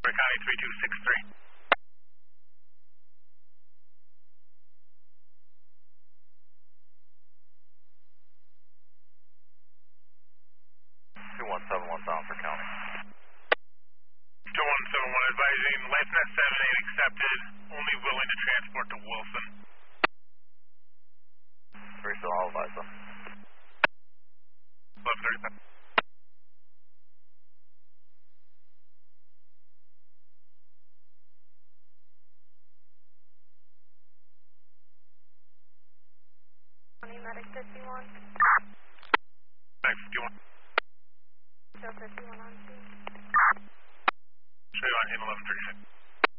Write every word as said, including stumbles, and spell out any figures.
County three two six three. two one seven one down for county. two one seven one advising, license seven eight accepted, only willing to transport to Wilson. three seven, I'll advise them. eleven thirty-five. County Medic fifty-one. Medic fifty-one. Show fifty-one on scene. Show you on in eleven thirty-six.